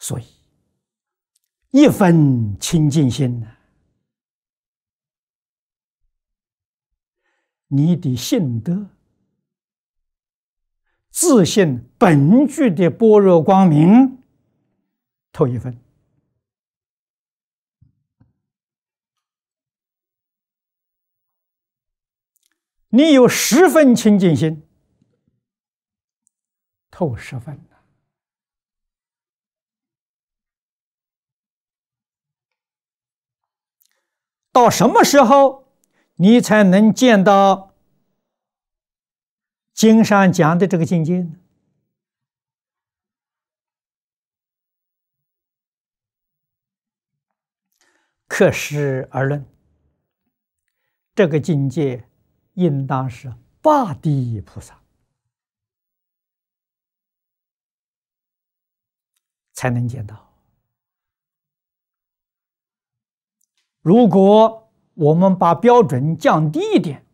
所以一分清净心呢，你的性德、自信本具的般若光明透一分。你有10分清净心，透10分了。到什么时候你才能见到经上讲的这个境界呢？客实而论，这个境界应当是8地菩萨才能见到。如果我们把标准降低一点，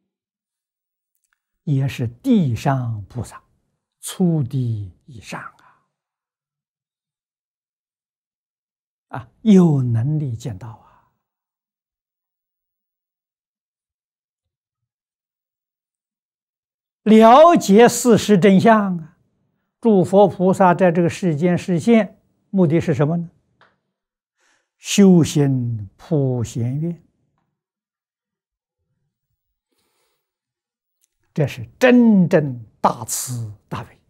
也是地上菩萨，初地以上有能力见到了解事实真相诸佛菩萨在这个世间示现，目的是什么呢？修行普贤愿，这是真正大慈大悲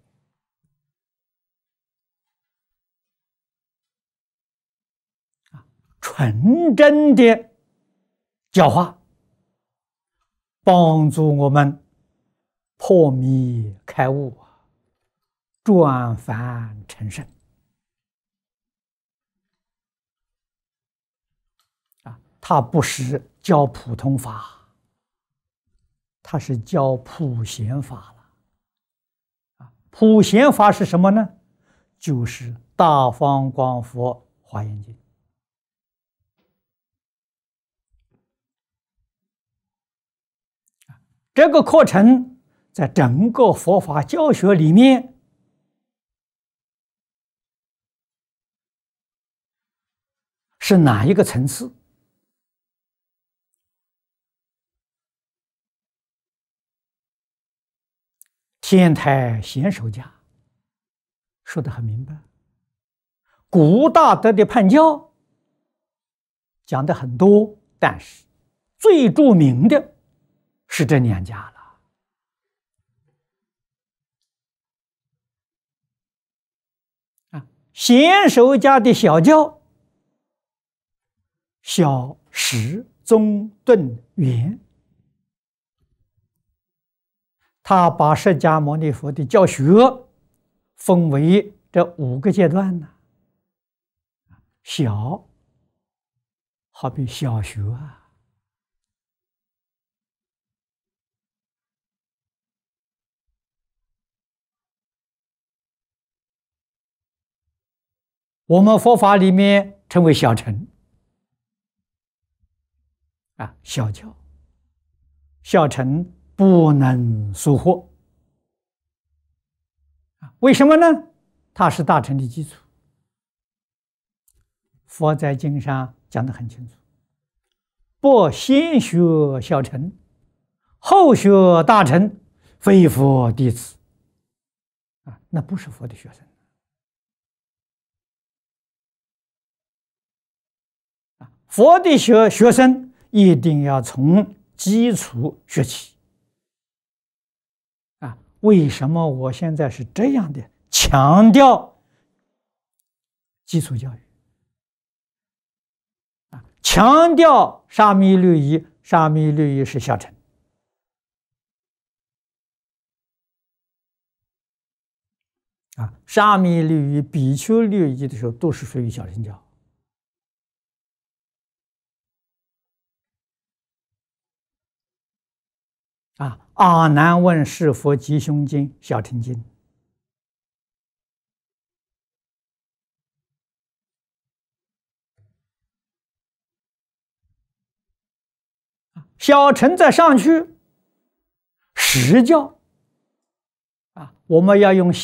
纯真的教化，帮助我们破迷开悟，转凡成圣他不是教普通法，他是教普贤法了。普贤法是什么呢？就是大方广佛华严经。这个课程在整个佛法教学里面是哪一个层次？天台贤首家说得很明白，古大德的判教讲得很多，但是最著名的是这2家了。贤首家的小教，小、实、中、顿、圆，他把释迦牟尼佛的教学分为这5个阶段呢。小，好比小学我们佛法里面称为小乘小教，小乘不能疏忽为什么呢？它是大乘的基础。佛在经上讲得很清楚，不先学小乘，后学大乘，非佛弟子那不是佛的学生佛的学生一定要从基础学起为什么我现在是这样的强调基础教育强调沙弥律仪？沙弥律仪是小乘沙弥律仪、比丘律仪的时候都是属于小乘教阿难问是佛吉凶经小乘经小乘再上去实教我们要用